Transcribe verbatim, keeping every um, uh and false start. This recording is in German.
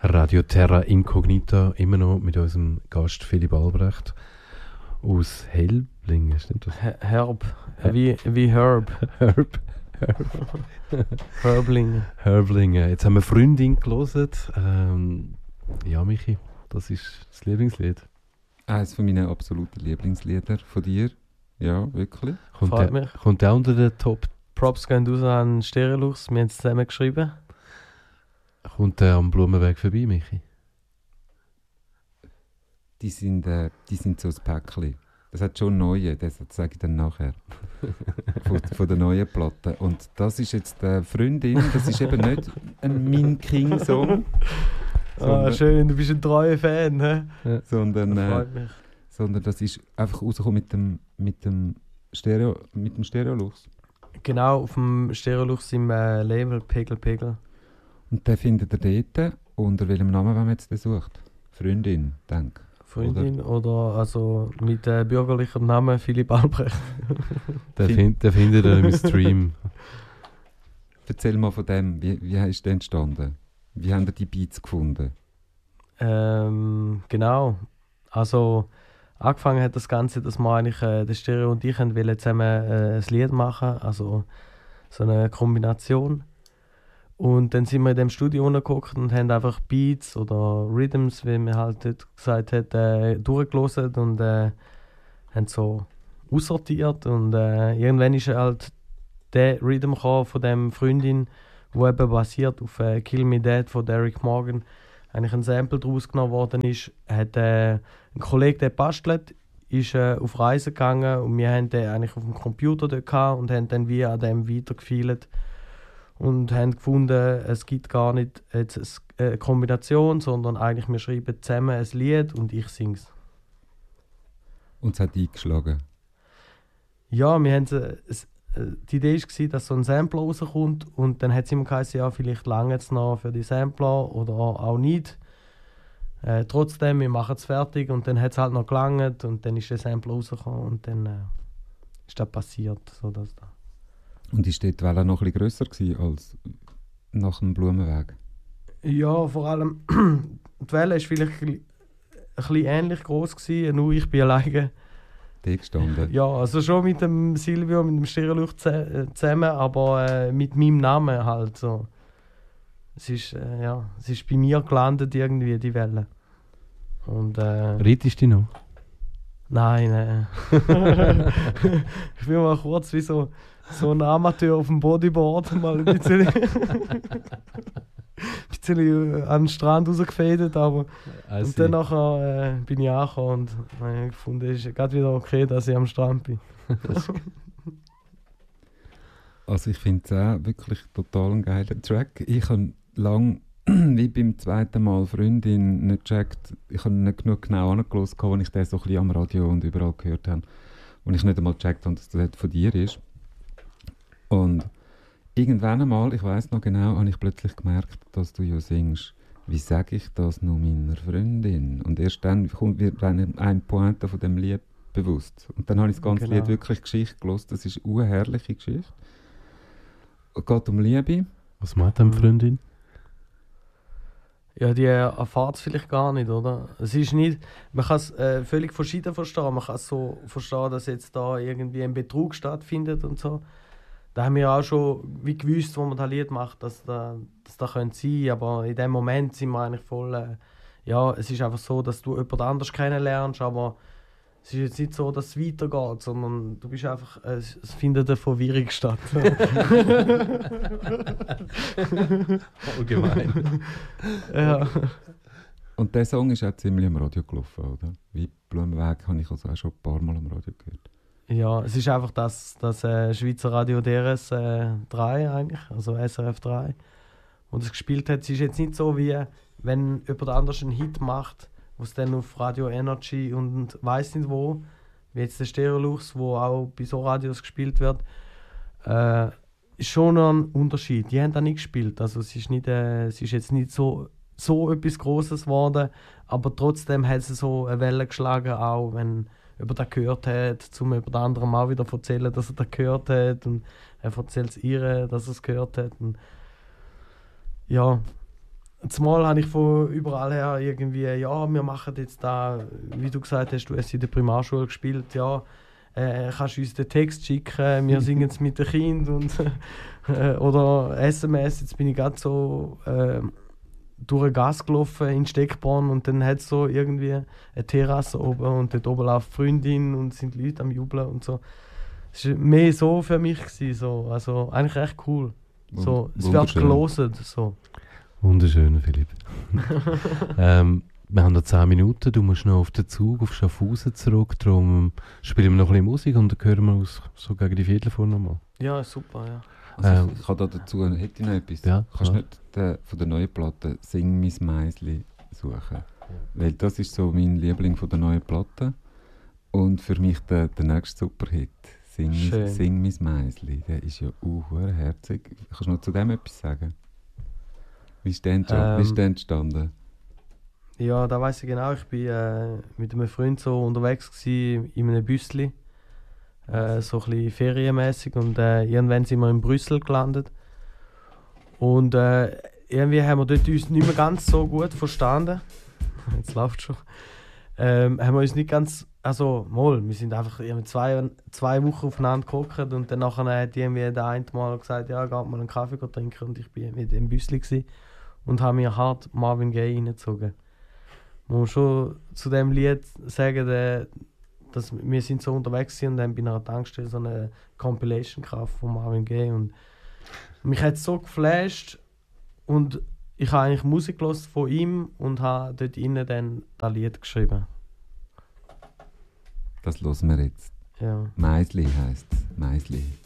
Radio Terra Incognita, immer noch mit unserem Gast Philipp Albrecht aus Helblingen, stimmt das? Her- Herb, wie, wie Herb. Herb. Herblingen. Herblingen. Jetzt haben wir Freundin gelesen. Ähm, ja, Michi, das ist das Lieblingslied. Eines von meinen absoluten Lieblingslieder von dir. Ja, wirklich. Kommt Freut der, mich. kommt der unter den Top? Props gehen raus an Stereolux, wir haben es zusammen geschrieben. Kommt der am Blumenweg vorbei, Michi? Die sind, äh, die sind so ein Päckchen. Das hat schon neue, das sage ich dann nachher. von, von der neuen Platte. Und das ist jetzt die äh, Freundin, das ist eben nicht ein Min King-Song. Ah, schön, du bist ein treuer Fan, hä? Ja. Sondern, Das äh, freut mich. sondern das ist einfach rausgekommen mit dem, mit dem, Stereo, mit dem Stereolux. Genau, auf dem Stereolux im äh, Label Pegel Pegel. Und den findet ihr dort. Unter welchem Namen, wenn man jetzt den sucht? Freundin, denk. Freundin oder, oder also mit äh, bürgerlichem Namen Philipp Albrecht. Den, Fin- find, den findet ihr im Stream. Erzähl mal von dem, wie, wie ist der entstanden? Wie haben ihr die Beats gefunden? Ähm, genau. Also angefangen hat das Ganze, dass wir eigentlich äh, der Stereo und ich haben wollen zusammen äh, ein Lied machen, also so eine Kombination. Und dann sind wir in dem Studio runtergeguckt und haben einfach Beats oder Rhythms, wie man halt dort gesagt hat, äh, durchgelassen und äh, haben so aussortiert. Und äh, irgendwann ist halt der Rhythm gekommen von dem Freundin, wo eben basiert auf äh, Kill Me Dead von Derek Morgan, eigentlich ein Sample daraus genommen worden ist. Hat äh, ein Kollege, der bastelt, ist äh, auf Reise gegangen und wir haben den eigentlich auf dem Computer dort gehabt und haben dann wie an dem weitergefeilt und haben gefunden, es gibt gar nicht jetzt eine Kombination, sondern eigentlich wir schreiben zusammen ein Lied und ich singe es. Und es hat eingeschlagen. Ja, wir haben äh, es, äh, die Idee war, dass so ein Sampler rauskommt und dann hat es immer geheißen, ja, vielleicht lange es noch für die Sampler oder auch nicht. Äh, trotzdem, wir machen es fertig und dann hat es halt noch gelangt und dann ist der Sampler rausgekommen und dann äh, ist das passiert. So dass da. Und ist dort die Welle noch ein bisschen grösser gewesen als nach dem Blumenweg? Ja, vor allem die Welle war vielleicht ein bisschen ähnlich groß gewesen, nur ich bin alleine. Dort gestanden? Ja, also schon mit dem Silvio, mit dem Stereolux zusammen, aber äh, mit meinem Namen halt so. Es ist, äh, ja, es ist bei mir gelandet irgendwie, die Welle. Und, äh, Reitest du noch? nein, nein. Ich bin mal kurz wie so, so ein Amateur auf dem Bodyboard, mal ein bisschen, ein bisschen an den Strand rausgefädelt, aber Also, und dann nachher, äh, bin ich angekommen und äh, gefunden, es ist gerade wieder okay, dass ich am Strand bin. Also ich finde es auch wirklich total ein geiler Track. Ich habe lange, wie beim zweiten Mal Freundin, nicht gecheckt, ich habe nicht genug genau angehört, als ich den so ein bisschen am Radio und überall gehört habe. Und ich nicht einmal gecheckt habe, dass das von dir ist. Und irgendwann einmal, ich weiss noch genau, habe ich plötzlich gemerkt, dass du ja singst. Wie sage ich das noch meiner Freundin? Und erst dann kommt mir ein, ein Pointe von dem Lied bewusst. Und dann habe ich das ganze Genau. Lied wirklich Geschichte gehört. Das ist eine herrliche Geschichte. Es geht um Liebe. was macht deine Freundin? Ja, die erfahrt es vielleicht gar nicht, oder? Es ist nicht, man kann es äh, völlig verschieden verstehen. Man kann es so verstehen, dass jetzt da irgendwie ein Betrug stattfindet und so. Da haben wir auch schon wie gewusst, wo man das Lied macht, dass da, dass das könnte sein. Aber in dem Moment sind wir eigentlich voll... Äh, ja, es ist einfach so, dass du jemand anders kennenlernst, aber es ist jetzt nicht so, dass es weitergeht, sondern du bist einfach... Äh, es es findet eine Verwirrung statt. Allgemein. Ja. Und der Song ist auch ziemlich am Radio gelaufen, oder? Wie Blumenweg habe ich also auch schon ein paar Mal am Radio gehört. Ja, es ist einfach das, das äh, Schweizer Radio D R S drei eigentlich, also S R F drei, wo das gespielt hat. Es ist jetzt nicht so, wie wenn jemand anders einen Hit macht, wo es dann auf Radio Energy und weiss nicht wo, wie jetzt der Stereolux, wo auch bei so Radios gespielt wird, äh, ist schon noch ein Unterschied. Die haben da nicht gespielt, also es ist, nicht, äh, es ist jetzt nicht so, so etwas Grosses geworden, aber trotzdem hat es so eine Welle geschlagen, auch wenn jemand das gehört hat, um jemand anderem auch wieder erzählen, dass er das gehört hat und er erzählt es ihr, dass er es gehört hat. Und ja, zumal habe ich von überall her irgendwie, ja, wir machen jetzt da, wie du gesagt hast, du hast in der Primarschule gespielt, ja, äh, kannst du uns den Text schicken, wir singen es mit den Kindern und äh, oder S M S, jetzt bin ich gerade so äh, durch den Gas gelaufen in Steckborn und dann hat es so irgendwie eine Terrasse oben und dort oben läuft die Freundin und sind Leute am Jubeln und so. Es war mehr so für mich, gewesen, so. Also eigentlich recht cool. So, es wird gelesen, so. Wunderschön, Philipp. ähm, wir haben noch zehn Minuten, du musst noch auf den Zug auf Schaffhausen zurück, darum spielen wir noch ein bisschen Musik und dann hören wir uns so gegen die Viertel vor nochmal. Ja, super, ja. Also Ähm, ich, ich habe da dazu, hätte ich noch etwas. Ja, Kannst du klar. nicht den, von der neuen Platte «Sing mis Meisli» suchen? Weil das ist so mein Liebling von der neuen Platte und für mich der, der nächste Superhit. «Sing Schön. mis, Sing mis Meisli», der ist ja uh, herzig. Kannst du noch zu dem etwas sagen? Wie ist der, entsta- Ähm, wie ist der entstanden? Ja, da weiss ich genau. Ich war äh, mit einem Freund so unterwegs gewesen, in einem Büssli. Äh, so ein bisschen ferienmäßig. Und äh, irgendwann sind wir in Brüssel gelandet. Und äh, irgendwie haben wir dort uns nicht mehr ganz so gut verstanden. Jetzt läuft schon. Ähm, haben wir uns nicht ganz. Also, mal, wir sind einfach irgendwie zwei, zwei Wochen aufeinander gehockt und dann nachher hat irgendwie der eine mal gesagt, ja, geht mal einen Kaffee trinken und ich war mit im Büssli gewesen und habe mir hart Marvin Gaye reingezogen. Man muss schon zu dem Lied sagen, der, dass wir sind so unterwegs sind und dann bei einer Tankstelle so eine Compilation gekauft von Marvin Gaye und mich hat es so geflasht und ich habe eigentlich Musik gehört von ihm und habe dort innen dann das Lied geschrieben. Das hören wir jetzt. Ja. «Meisli» heisst es. «Meisli».